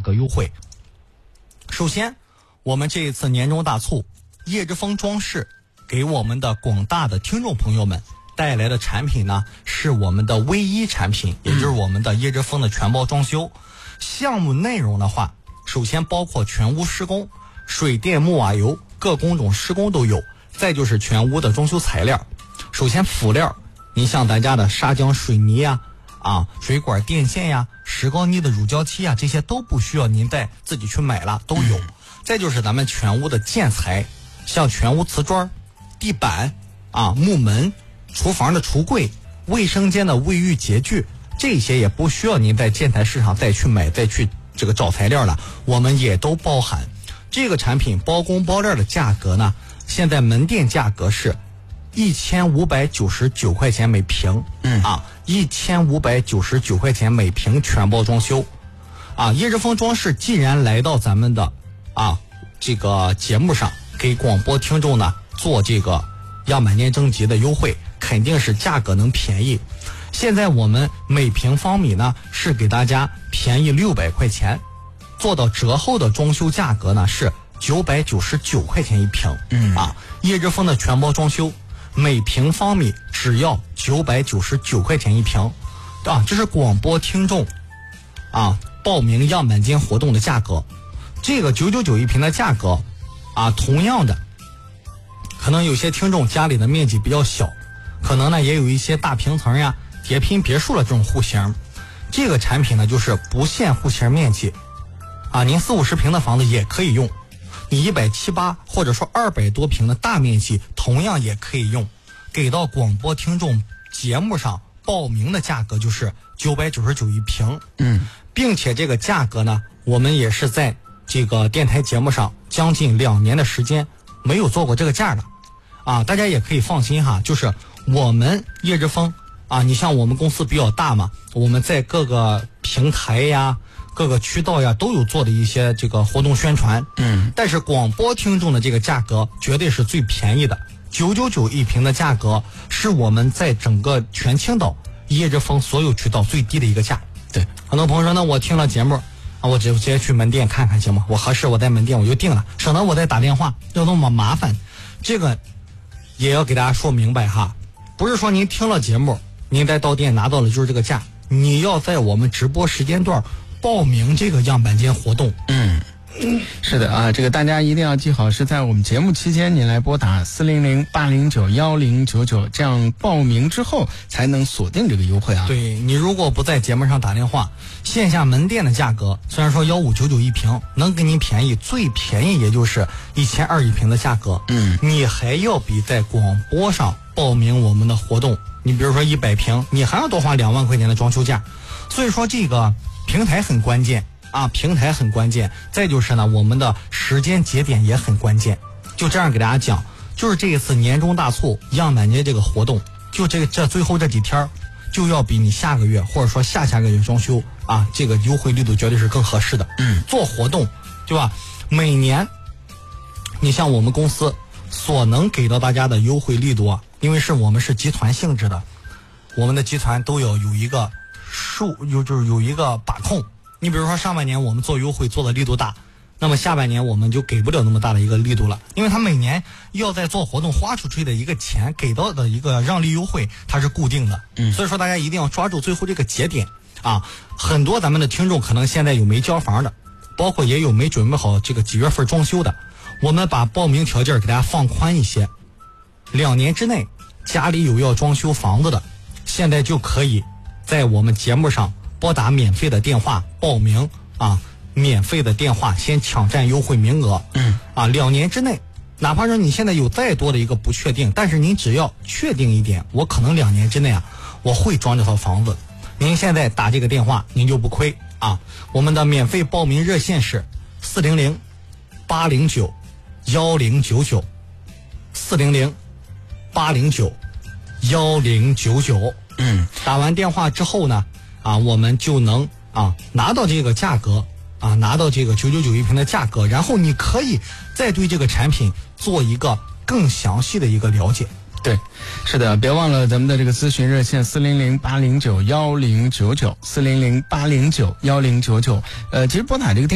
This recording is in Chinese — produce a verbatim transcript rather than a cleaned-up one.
格优惠。首先，我们这一次年终大促，叶之峰装饰给我们的广大的听众朋友们带来的产品呢，是我们的唯一产品，也就是我们的叶之峰的全包装修。项目内容的话，首先包括全屋施工，水电木瓦油各工种施工都有，再就是全屋的装修材料。首先辅料，你像咱家的砂浆水泥呀、啊、啊水管电线呀、石膏泥的乳胶漆呀，这些都不需要您再自己去买了，都有。再就是咱们全屋的建材，像全屋瓷砖、地板啊、木门、厨房的橱柜、卫生间的卫浴洁具，这些也不需要您在建材市场再去买再去这个找材料了，我们也都包含。这个产品包工包料的价格呢，现在门店价格是一千五百九十九块钱每平，嗯啊，一千五百九十九块钱每平全包装修，啊，叶之峰装饰既然来到咱们的啊这个节目上，给广播听众呢做这个样板间征集的优惠，肯定是价格能便宜。现在我们每平方米呢是给大家便宜六百块钱，做到折后的装修价格呢是九百九十九块钱一平，嗯啊，叶之峰的全包装修。每平方米只要九百九十九块钱一平，啊，这是广播听众啊报名样板间活动的价格。这个九九九一平的价格啊，同样的，可能有些听众家里的面积比较小，可能呢也有一些大平层呀、叠拼别墅的这种户型。这个产品呢就是不限户型面积，啊，您四五十平的房子也可以用。你一百七八或者说二百多平的大面积同样也可以用，给到广播听众节目上报名的价格就是九百九十九一平，嗯，并且这个价格呢，我们也是在这个电台节目上将近两年的时间没有做过这个价的，啊，大家也可以放心哈，就是我们叶之峰啊，你像我们公司比较大嘛，我们在各个平台呀、各个渠道呀都有做的一些这个活动宣传，嗯，但是广播听众的这个价格绝对是最便宜的，九九九一平的价格是我们在整个全青岛叶之峰所有渠道最低的一个价。对，很多朋友说，那我听了节目啊，我直接去门店看看行吗？我合适我在门店我就定了，省得我再打电话要那么麻烦。这个也要给大家说明白哈，不是说您听了节目您再到店拿到了就是这个价，你要在我们直播时间段报名这个样板间活动。嗯， 是的啊，这个大家一定要记好，是在我们节目期间，你来拨打四零零八零九幺零九九，这样报名之后才能锁定这个优惠啊。 对，你如果不在节目上打电话，线下门店的价格虽然说幺五九九一平能给您便宜，最便宜也就是一千二一平的价格。嗯，你还要比在广播上报名我们的活动，你比如说一百平，你还要多花两万块钱的装修价。所以说这个平台很关键啊，平台很关键。再就是呢，我们的时间节点也很关键。就这样给大家讲，就是这一次年终大促样板间这个活动，就这个这最后这几天就要比你下个月或者说下下个月装修啊，这个优惠力度绝对是更合适的。嗯，做活动对吧？每年你像我们公司所能给到大家的优惠力度啊，因为是我们是集团性质的，我们的集团都要有一个数有就是有一个把控。你比如说上半年我们做优惠做的力度大，那么下半年我们就给不了那么大的一个力度了，因为他每年要在做活动花出去的一个钱给到的一个让利优惠它是固定的。嗯，所以说大家一定要抓住最后这个节点啊。很多咱们的听众可能现在有没交房的，包括也有没准备好这个几月份装修的，我们把报名条件给大家放宽一些，两年之内家里有要装修房子的，现在就可以在我们节目上拨打免费的电话报名啊，免费的电话先抢占优惠名额。嗯，啊，两年之内，哪怕说你现在有再多的一个不确定，但是您只要确定一点，我可能两年之内啊，我会装这套房子。您现在打这个电话，您就不亏啊。我们的免费报名热线是四零零八零九幺零九九，四零零八零九幺零九九。嗯，打完电话之后呢，啊，我们就能啊拿到这个价格啊，拿到这个九九九一平的价格，然后你可以再对这个产品做一个更详细的一个了解。 对，是的，别忘了咱们的这个咨询热线四零零八零九幺零九九，四零零八零九幺零九九。呃，其实拨打这个电